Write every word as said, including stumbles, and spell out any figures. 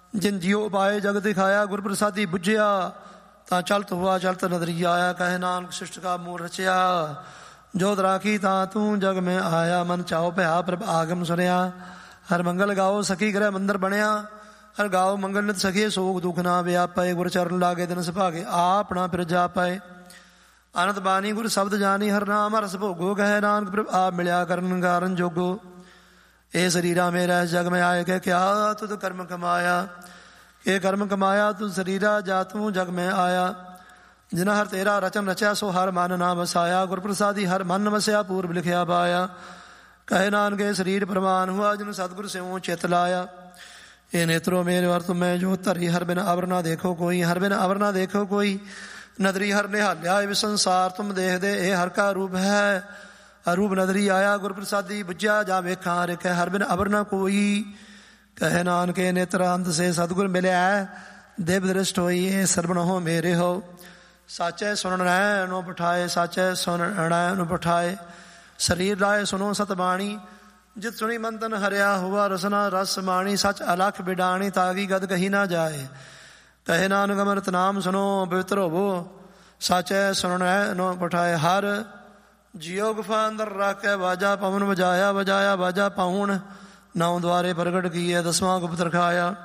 ਜਿਨ ਜਿਉ ਉਪਾਏ ਜਗ ਦਿਖਾਇਆ, ਗੁਰ ਪ੍ਰਸਾਦੀ ਬੁੱਝਿਆ ਤਾਂ ਚਲਤ ਹੁਆ ਚਲਤ ਨਦਰੀ ਆਇਆ। ਕਹੇ ਨਾਨਕ ਸ੍ਰਿਸ਼ਟ ਕਾ ਮੂਲ ਰਚਿਆ, ਜੋਤ ਰਾਖੀ ਤਾਂ ਤੂੰ ਜਗ ਮੈਂ ਆਇਆ। ਮਨ ਚਾਉ ਭਇਆ ਪ੍ਰਭ ਆਗਮ ਸੁਣਿਆ, ਹਰ ਮੰਗਲ ਗਾਓ ਸਖੀ ਗ੍ਰਹਿ ਮੰਦਰ ਬਣਿਆ। ਹਰ ਗਾਓ ਮੰਗਲ ਨਿਤ ਸਖੀਏ, ਸੋਗ ਦੁਖ ਨਾ ਵਿਆਪੇ। ਗੁਰ ਚਰਨ ਲਾਗੇ ਦਿਨ ਸੁਭਾਗੇ, ਆਪਣਾ ਫਿਰ ਜਾਪੇ। ਆਨੰਦ ਬਾਣੀ ਗੁਰ ਸ਼ਬਦ ਜਾਣੀ, ਹਰ ਨਾਮ ਰਸ ਭੋਗੋ। ਕਹੇ ਨਾਨਕ ਪ੍ਰਭ ਆਪ ਮਿਲਿਆ ਕਰਨ ਕਾਰਨ ਜੋਗੋ। ਇਹ ਸਰੀਰਾ ਮੇਰਾ ਜਗ ਮੈਂ ਆਏ, ਕਿ ਕਿਆ ਤੁਧ ਕਰਮ ਕਮਾਇਆ। ਇਹ ਕਰਮ ਕਮਾਇਆ ਤੂੰ ਸਰੀਰਾ, ਜਾ ਤੂੰ ਜਗ ਮੈਂ ਆਇਆ। ਜਿਨਾ ਹਰ ਤੇਰਾ ਰਚਨ ਰਚਿਆ, ਸੋ ਹਰ ਮਨ ਨਾ ਵਸਾਇਆ। ਗੁਰ ਪ੍ਰਸਾਦੀ ਹਰ ਮਨ ਵਸਿਆ, ਪੂਰਬ ਲਿਖਿਆ ਪਾਇਆ। ਕਹੇ ਨਾਨਕੇ ਸਰੀਰ ਪ੍ਰਵਾਨ ਹੁਆ, ਜਿਨ ਸਤਿਗੁਰ ਸਿਉ ਚਿਤ ਲਾਇਆ। ਇਹ ਨੇਤਰੋ ਮੇਰੇ ਵਰ ਤੁਮੈ ਜੋ ਧਰੀ, ਹਰ ਬਿਨ ਅਵਰ ਨਾ ਦੇਖੋ ਕੋਈ। ਹਰ ਬਿਨ ਅਵਰ ਨਾ ਦੇਖੋ ਕੋਈ, ਨਦਰੀ ਹਰ ਨਿਹਾਲਿਆ। ਇਹ ਸੰਸਾਰ ਤੁਮ ਦੇਖਦੇ, ਇਹ ਹਰ ਕਾ ਰੂਪ ਹੈ। ਅਰੂਪ ਨਦਰੀ ਆਇਆ, ਗੁਰ ਪ੍ਰਸਾਦੀ ਬੁੱਝਿਆ ਜਾ ਵੇਖਾਂ ਰਿਖ। ਹਰ ਬਿਨ ਅਵਰ ਨਾ ਕੋਈ, ਕਹੇ ਨਾਨਕੇ ਨੇਤਰ ਅੰਤ ਸੇ ਸਤਿਗੁਰ ਮਿਲਿਆ। ਦੇਵ ਦ੍ਰਿਸ਼ਟ ਹੋਈ, ਇਹ ਸਰਬਣ ਹੋ ਮੇਰੇ ਹੋ। ਸਾਚੈ ਸੁਣਨੈ ਨੂੰ ਪਠਾਏ, ਸਾਚੈ ਸੁਣਨੈ ਨੂੰ ਪਠਾਏ। ਸਰੀਰ ਲਾਏ ਸੁਣੋ ਸਤ ਬਾਣੀ, ਜਿਤ ਸੁਣੀ ਮੰਤਨ ਹਰਿਆ ਹੁਆ। ਰਸਨਾ ਰਸ ਮਾਣੀ, ਸੱਚ ਅਲਖ ਬਿਡਾਣੀ, ਤਾਗੀ ਗਦ ਕਹੀ ਨਾ ਜਾਏ। ਕਹੇ ਨਾਨਕ ਅੰਮ੍ਰਿਤ ਨਾਮ ਸੁਣੋ ਪਵਿੱਤਰ ਹੋਵੋ। ਸਾਚੈ ਸੁਣਨੈ ਨੂੰ ਪਠਾਏ। ਹਰ ਜਿਉ ਗੁਫਾ ਅੰਦਰ ਰਾਖੈ, ਬਾਜਾ ਪਵਨ ਵਜਾਇਆ। ਵਜਾਇਆ ਬਾਜਾ ਪਾਉਣ, ਨੌ ਦੁਆਰੇ ਪ੍ਰਗਟ ਕੀਏ, ਦਸਵਾਂ ਗੁਪਤ ਰਖਾਇਆ।